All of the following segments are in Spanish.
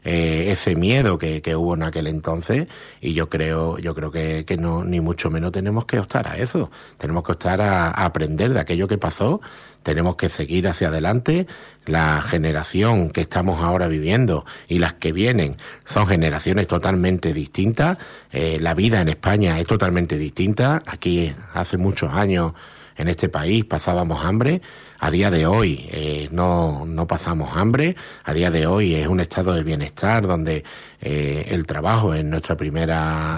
ese miedo que hubo en aquel entonces, y yo creo que no, ni mucho menos tenemos que optar a eso. Tenemos que optar a aprender de aquello que pasó. Tenemos que seguir hacia adelante. La generación que estamos ahora viviendo y las que vienen son generaciones totalmente distintas. La vida en España es totalmente distinta. Aquí hace muchos años en este país pasábamos hambre. A día de hoy no pasamos hambre. A día de hoy es un estado de bienestar donde el trabajo es nuestro primer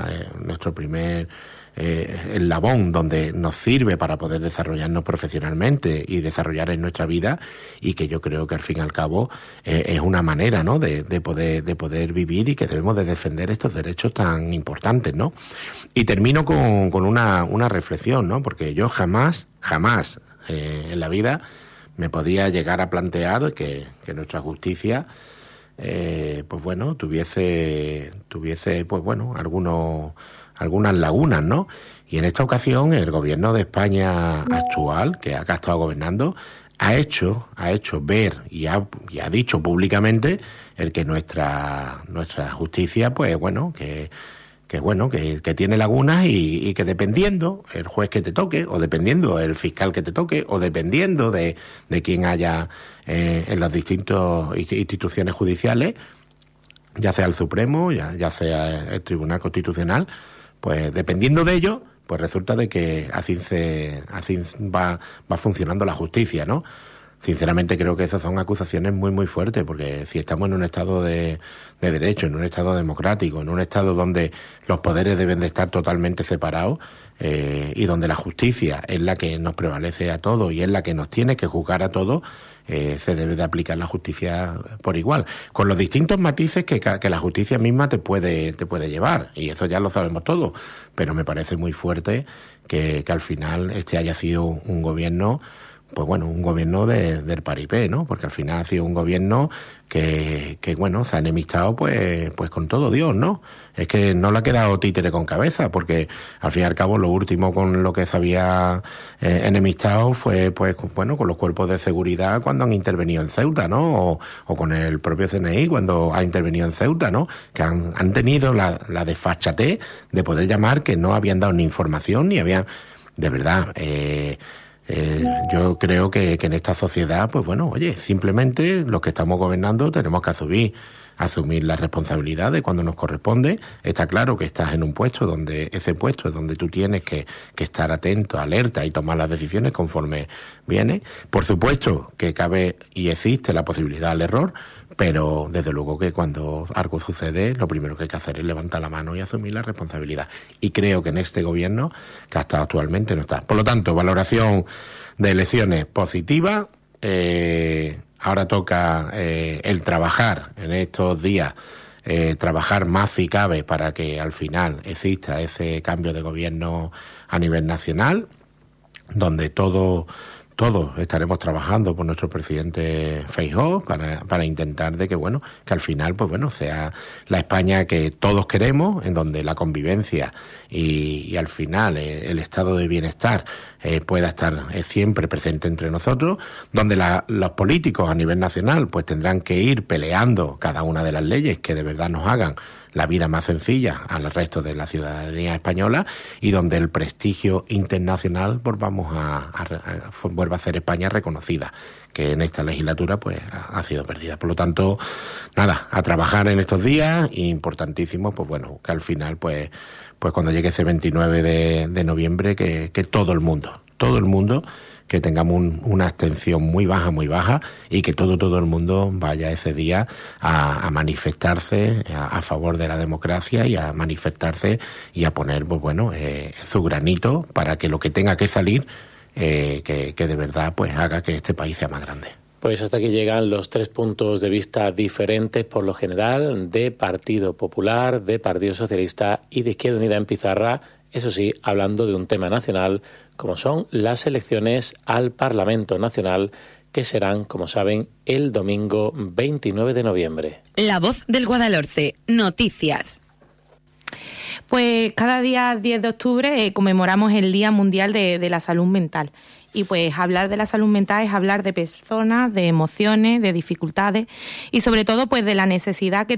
eslabón, donde nos sirve para poder desarrollarnos profesionalmente y desarrollar en nuestra vida, y que yo creo que al fin y al cabo es una manera, ¿no?, de poder vivir, y que debemos de defender estos derechos tan importantes, ¿no? Y termino con una reflexión, ¿no? Porque yo jamás en la vida me podía llegar a plantear que nuestra justicia pues bueno, tuviese pues bueno, algunas lagunas, ¿no? Y en esta ocasión el gobierno de España actual, que acá ha estado gobernando, ha hecho ver y ha dicho públicamente el que nuestra justicia, pues bueno, que tiene lagunas, y que dependiendo el juez que te toque, o dependiendo el fiscal que te toque, o dependiendo de quién haya en las distintas instituciones judiciales, ya sea el Supremo, ya sea el Tribunal Constitucional, pues dependiendo de ello, pues resulta de que así va funcionando la justicia, ¿no? Sinceramente creo que esas son acusaciones muy, muy fuertes, porque si estamos en un estado de derecho, en un estado democrático, en un estado donde los poderes deben de estar totalmente separados, y donde la justicia es la que nos prevalece a todos y es la que nos tiene que juzgar a todos, se debe de aplicar la justicia por igual, con los distintos matices que la justicia misma te puede llevar, y eso ya lo sabemos todos, pero me parece muy fuerte que al final este haya sido un gobierno, pues bueno, un gobierno del paripé, ¿no? Porque al final ha sido un gobierno que bueno, se ha enemistado pues con todo Dios, ¿no? Es que no le ha quedado títere con cabeza, porque al fin y al cabo lo último con lo que se había enemistado fue pues bueno, con los cuerpos de seguridad cuando han intervenido en Ceuta, ¿no? O con el propio CNI cuando ha intervenido en Ceuta, ¿no? Que han tenido la desfachatez de poder llamar que no habían dado ni información ni habían, de verdad, yo creo que en esta sociedad, pues bueno, oye, simplemente los que estamos gobernando tenemos que asumir la responsabilidad de cuando nos corresponde. Está claro que estás en un puesto donde ese puesto es donde tú tienes que estar atento, alerta y tomar las decisiones conforme viene. Por supuesto que cabe y existe la posibilidad del error, pero desde luego que cuando algo sucede, lo primero que hay que hacer es levantar la mano y asumir la responsabilidad. Y creo que en este gobierno, que hasta actualmente no está. Por lo tanto, valoración de elecciones positiva. Ahora toca el trabajar en estos días, trabajar más si cabe para que al final exista ese cambio de gobierno a nivel nacional, donde todos estaremos trabajando por nuestro presidente Feijóo para intentar de que bueno, que al final pues bueno, sea la España que todos queremos, en donde la convivencia y al final el estado de bienestar pueda estar siempre presente entre nosotros, donde los políticos a nivel nacional pues tendrán que ir peleando cada una de las leyes que de verdad nos hagan la vida más sencilla al resto de la ciudadanía española, y donde el prestigio internacional pues vuelva a ser España reconocida, que en esta legislatura pues ha sido perdida. Por lo tanto, nada, a trabajar en estos días, importantísimo, pues bueno, que al final pues cuando llegue ese 29 de noviembre, que todo el mundo, que tengamos una abstención muy baja, y que todo el mundo vaya ese día a manifestarse a favor de la democracia, y a manifestarse y a poner pues bueno, su granito para que lo que tenga que salir, que de verdad pues haga que este país sea más grande. Pues hasta aquí llegan los 3 puntos de vista diferentes, por lo general, de Partido Popular, de Partido Socialista y de Izquierda Unida en pizarra, eso sí, hablando de un tema nacional, como son las elecciones al Parlamento Nacional, que serán, como saben, el domingo 29 de noviembre. La Voz del Guadalhorce, noticias. Pues cada día 10 de octubre conmemoramos el Día Mundial de la Salud Mental. Y pues hablar de la salud mental es hablar de personas, de emociones, de dificultades y sobre todo pues de la necesidad que